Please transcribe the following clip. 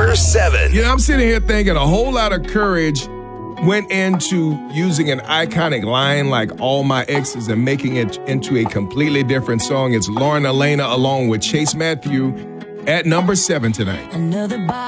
Number 7. You know, I'm sitting here thinking a whole lot of courage went into using an iconic line like All My Exes and making it into a completely different song. It's Lauren Alaina along with Chase Matthew at number 7 tonight. Another